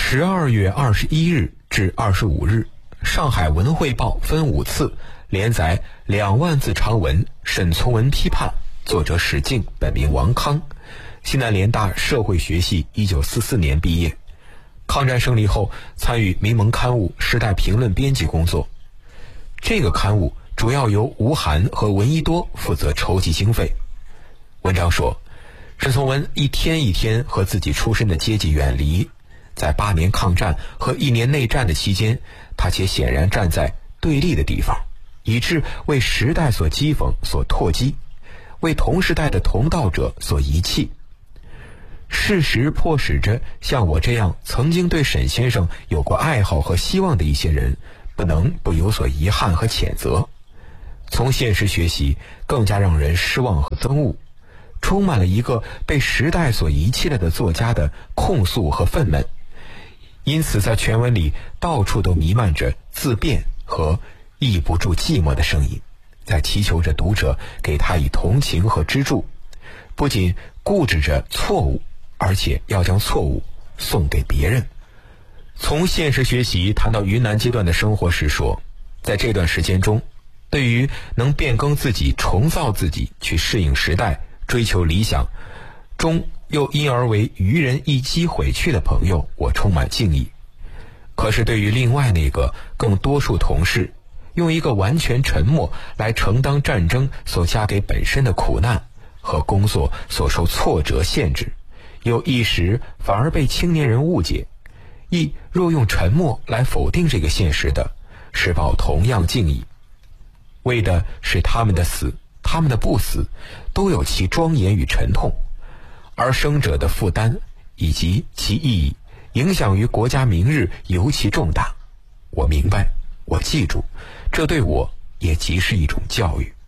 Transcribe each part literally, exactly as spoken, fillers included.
十二月二十一日至二十五日，上海文汇报分五次连载两万字长文《沈从文批判》，作者史进，本名王康，西南联大社会学系一九四四年毕业。抗战胜利后，参与民盟刊物《时代评论》编辑工作。这个刊物主要由吴晗和闻一多负责筹集经费。文章说，沈从文一天一天和自己出身的阶级远离，在八年抗战和一年内战的期间，他且显然站在对立的地方，以致为时代所讥讽、所唾击，为同时代的同道者所遗弃。事实迫使着像我这样曾经对沈先生有过爱好和希望的一些人，不能不有所遗憾和谴责。从现实学习，更加让人失望和憎恶，充满了一个被时代所遗弃了的作家的控诉和愤懑。因此在全文里到处都弥漫着自辩和抑不住寂寞的声音，在祈求着读者给他以同情和支柱，不仅固执着错误，而且要将错误送给别人。从现实学习谈到云南阶段的生活时说，在这段时间中，对于能变更自己、重造自己，去适应时代、追求理想，终又因而为愚人一击毁去的朋友，我充满敬意。可是对于另外那个更多数同事，用一个完全沉默来承担战争所加给本身的苦难和工作所受挫折限制，又一时反而被青年人误解，亦若用沉默来否定这个现实的，是抱同样敬意。为的是他们的死，他们的不死都有其庄严与沉痛，而生者的负担以及其意义，影响于国家明日尤其重大。我明白，我记住，这对我也即是一种教育。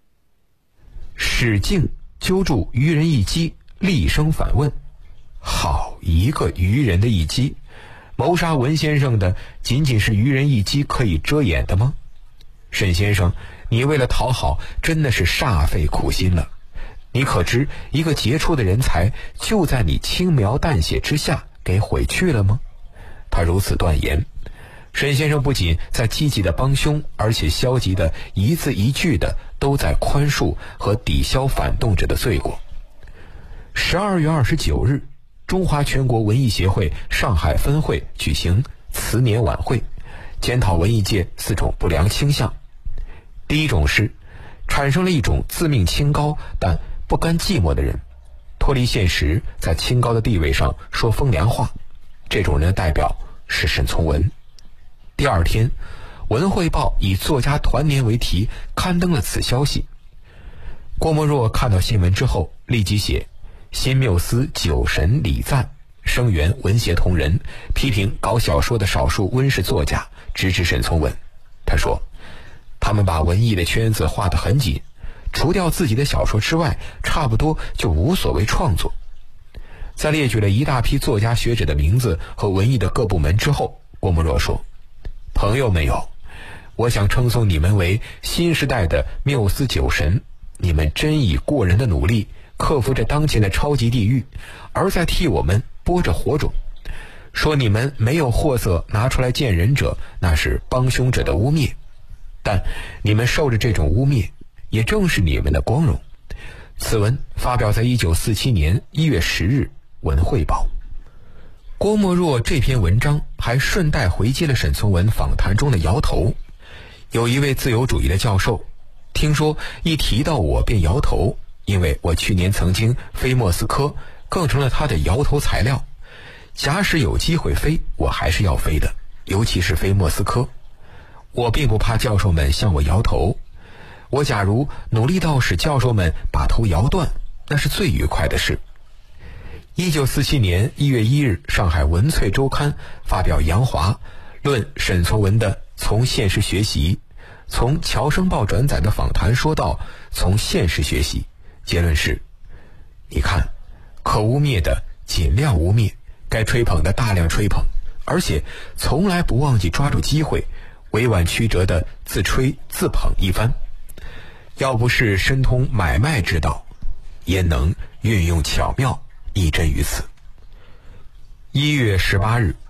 史进揪住愚人一击，厉声反问：好一个愚人的一击！谋杀文先生的仅仅是愚人一击可以遮掩的吗？沈先生，你为了讨好真的是煞费苦心了。你可知一个杰出的人才就在你轻描淡写之下给毁去了吗？他如此断言。沈先生不仅在积极的帮凶，而且消极的一字一句的都在宽恕和抵消反动者的罪过。十二月二十九日，中华全国文艺协会上海分会举行辞年晚会，检讨文艺界四种不良倾向。第一种是产生了一种自命清高但不甘寂寞的人，脱离现实，在清高的地位上说风凉话。这种人的代表是沈从文。第二天，文汇报以作家团年为题刊登了此消息。郭沫若看到新闻之后，立即写新缪斯酒神礼赞，声援文协同仁，批评搞小说的少数温室作家，支持沈从文。他说，他们把文艺的圈子画得很紧，除掉自己的小说之外，差不多就无所谓创作。在列举了一大批作家学者的名字和文艺的各部门之后，郭沫若说，朋友们有，我想称颂你们为新时代的缪斯酒神，你们真以过人的努力克服着当前的超级地狱，而在替我们播着火种。说你们没有货色拿出来见人者，那是帮凶者的污蔑，但你们受着这种污蔑，也正是你们的光荣。此文发表在一九四七年一月十日文汇报。郭沫若这篇文章还顺带回接了沈从文访谈中的摇头。有一位自由主义的教授，听说一提到我便摇头，因为我去年曾经飞莫斯科，更成了他的摇头材料。假使有机会飞，我还是要飞的，尤其是飞莫斯科。我并不怕教授们向我摇头，我假如努力到使教授们把头摇断，那是最愉快的事。一九四七年一月一日，上海文萃周刊发表杨华论沈从文的从现实学习，从侨生报转载的访谈说到从现实学习，结论是，你看，可污蔑的尽量污蔑，该吹捧的大量吹捧，而且从来不忘记抓住机会委婉曲折的自吹自捧一番。要不是深通买卖之道，焉能运用巧妙，一针于此。一月十八日，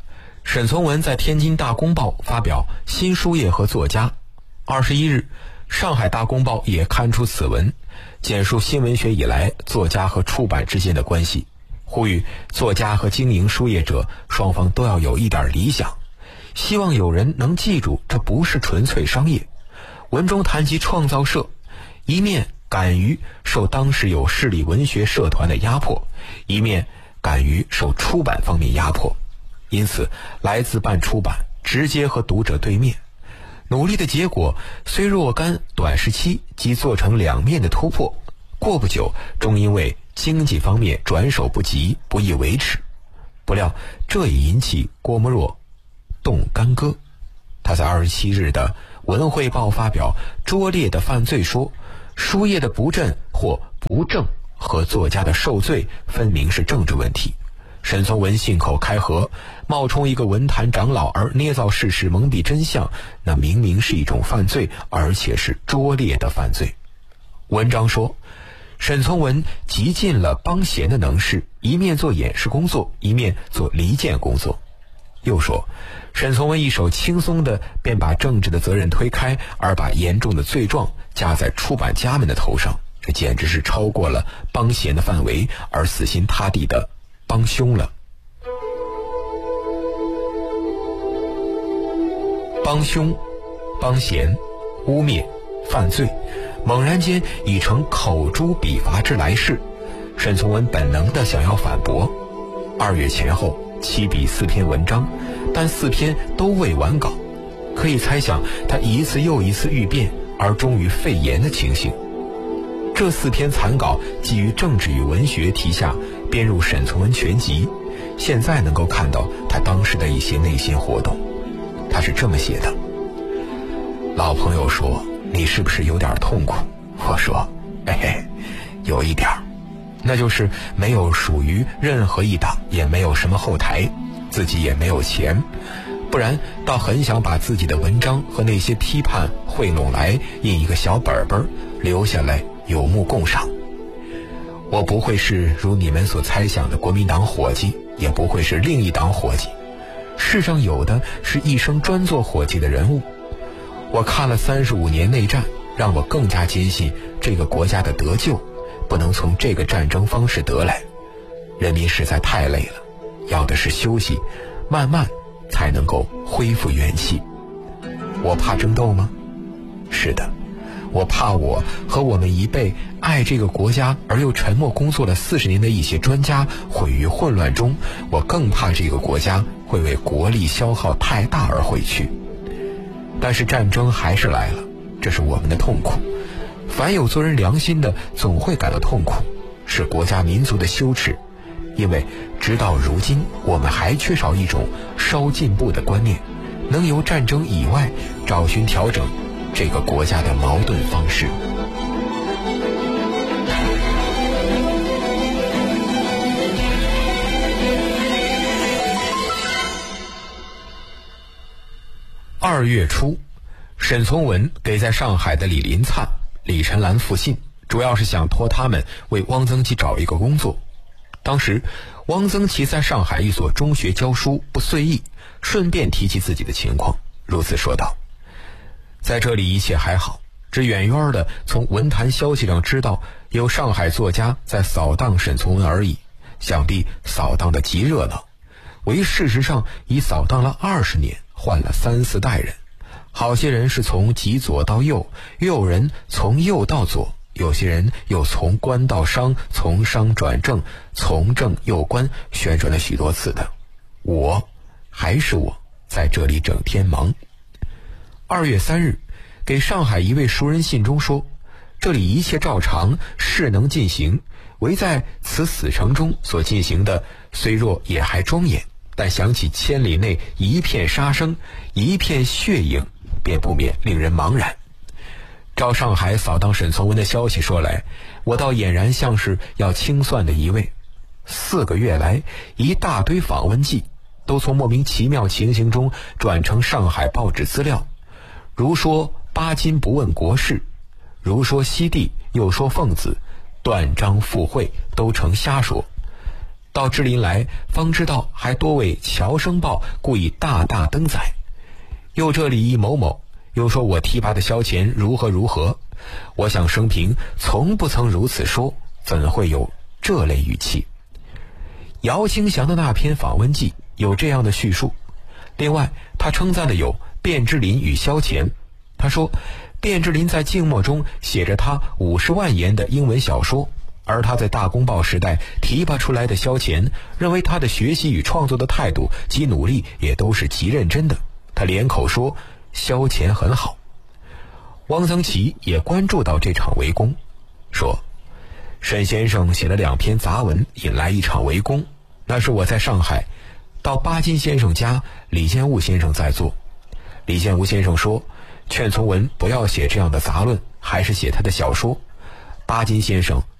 沈从文在天津大公报发表新书页和作家。二十一日，上海大公报也刊出此文，简述新文学以来作家和出版之间的关系，呼吁作家和经营书页者双方都要有一点理想，希望有人能记住这不是纯粹商业。文中谈及创造社，一面敢于受当时有势力文学社团的压迫，一面敢于受出版方面压迫，因此来自办出版直接和读者对面。努力的结果虽若干短时期即做成两面的突破，过不久终因为经济方面转手不及，不易维持。不料这也引起郭沫若动干戈。他在二十七日的文汇报发表拙劣的犯罪说，书页的不正或不正和作家的受罪分明是政治问题。沈从文信口开河，冒充一个文坛长老而捏造事实，蒙蔽真相，那明明是一种犯罪，而且是拙劣的犯罪。文章说，沈从文极尽了帮闲的能事，一面做掩饰工作，一面做离间工作。又说，沈从文一手轻松地便把政治的责任推开，而把严重的罪状加在出版家们的头上，这简直是超过了帮闲的范围，而死心塌地的帮凶了。帮凶、帮闲、污蔑、犯罪，猛然间已成口诛笔伐之来势。沈从文本能的想要反驳。二月前后起笔四篇文章，但四篇都未完稿，可以猜想他一次又一次欲变而终于废言的情形。这四篇残稿基于政治与文学题下编入沈从文全集，现在能够看到他当时的一些内心活动。他是这么写的：老朋友说，你是不是有点痛苦？我说，嘿嘿，有一点，那就是没有属于任何一党，也没有什么后台，自己也没有钱，不然倒很想把自己的文章和那些批判汇拢来，印一个小本本留下来有目共赏。我不会是如你们所猜想的国民党伙计，也不会是另一党伙计，世上有的是一生专做伙计的人物。我看了三十五年内战，让我更加坚信这个国家的得救不能从这个战争方式得来。人民实在太累了，要的是休息，慢慢才能够恢复元气。我怕争斗吗？是的，我怕我和我们一辈爱这个国家而又沉默工作了四十年的一些专家毁于混乱中，我更怕这个国家会为国力消耗太大而毁去。但是战争还是来了，这是我们的痛苦。凡有做人良心的总会感到痛苦，是国家民族的羞耻。因为直到如今，我们还缺少一种稍进步的观念，能由战争以外找寻调整这个国家的矛盾方式。二月初，沈从文给在上海的李林灿、李晨兰复信，主要是想托他们为汪曾祺找一个工作。当时汪曾祺在上海一所中学教书，不遂意，顺便提起自己的情况，如此说道：在这里一切还好，只远远的从文坛消息上知道有上海作家在扫荡沈从文而已，想必扫荡的极热闹，为事实上已扫荡了二十年，换了三四代人。好些人是从极左到右，又有人从右到左，有些人又从官到商，从商转正，从正右官，旋转了许多次的。我还是我，在这里整天忙。二月三日，给上海一位熟人信中说，这里一切照常，事能进行，唯在此死城中所进行的，虽若也还庄严，但想起千里内一片杀声，一片血影，便不免令人茫然。照上海扫荡沈从文的消息说来，我倒俨然像是要清算的一位。四个月来，一大堆访问记都从莫名其妙情形中转成上海报纸资料，如说巴金不问国事，如说西帝，又说奉子，断章附会，都成瞎说。 到芝林来，方知道还多为侨生报故意大大登载。又这里一某某，又说我提拔的萧乾如何如何。我想生平从不曾如此说，怎会有这类语气？姚兴祥的那篇访问记有这样的叙述。另外，他称赞的有卞之琳与萧乾。他说，卞之琳在静默中写着他五十万言的英文小说，而他在大公报时代提拔出来的萧乾，认为他的学习与创作的态度及努力也都是极认真的。他连口说萧乾很好。汪曾祺也关注到这场围攻，说沈先生写了两篇杂文，引来一场围攻。那是我在上海到巴金先生家，李建悟先生在做。李建悟先生说，劝从文不要写这样的杂论，还是写他的小说。巴金先生